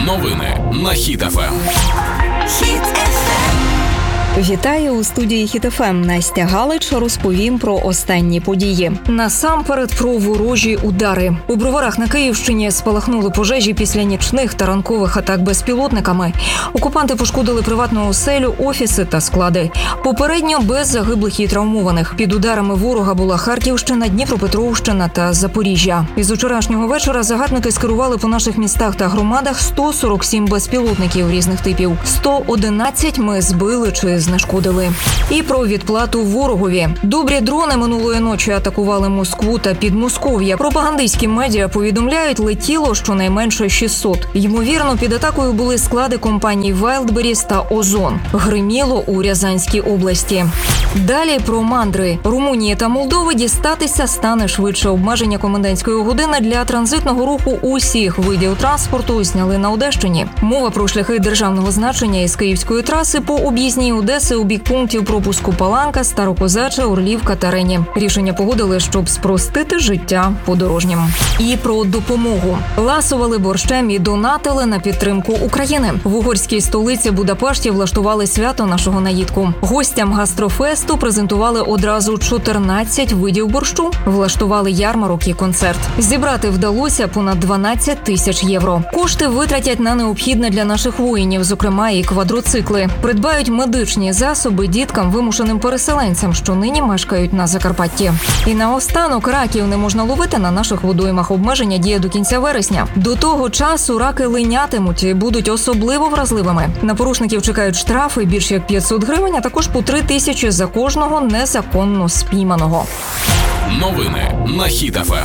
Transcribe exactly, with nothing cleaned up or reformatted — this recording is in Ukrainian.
Новини на Хіт еф ем. Хіт еф ем. Вітаю у студії Хіт еф ем. Настя Галич розповім про останні події. Насамперед про ворожі удари. У Броварах на Київщині спалахнули пожежі після нічних та ранкових атак безпілотниками. Окупанти пошкодили приватну оселю, офіси та склади. Попередньо без загиблих і травмованих. Під ударами ворога була Харківщина, Дніпропетровщина та Запоріжжя. Із вчорашнього вечора загарбники скерували по наших містах та громадах сто сорок сім безпілотників різних типів. сто одинадцять ми збили чи знешкодили. І про відплату ворогові. Добрі дрони минулої ночі атакували Москву та Підмосков'я. Пропагандистські медіа повідомляють, летіло щонайменше шістсот. Ймовірно, під атакою були склади компаній Wildberries та Озон. Гриміло у Рязанській області. Далі про мандри. Румунії та Молдови дістатися стане швидше. Обмеження комендантської години для транзитного руху усіх видів транспорту зняли на Одещині. Мова про шляхи державного значення із Київської траси по об'їзній Одеси у бік пунктів пропуску Паланка, Старокозача, Орлівка та Рені. Рішення погодили, щоб спростити життя подорожнім. І про допомогу. Ласували борщем і донатили на підтримку України. В угорській столиці Будапешті влаштували свято нашого наїдку. Гостям гастрофесту презентували одразу чотирнадцять видів борщу. Влаштували ярмарок і концерт. Зібрати вдалося понад дванадцять тисяч євро. Кошти витратять на необхідне для наших воїнів, зокрема і квадроцикли. Придбають медичні засоби діткам, вимушеним переселенцям, що нині мешкають на Закарпатті. І наостанок, раків не можна ловити на наших водоймах. Обмеження діє до кінця вересня. До того часу раки линятимуть і будуть особливо вразливими. На порушників чекають штрафи більш як п'ятсот гривень, а також по три тисячі за кожного незаконно спійманого. Новини на Хіт еф ем.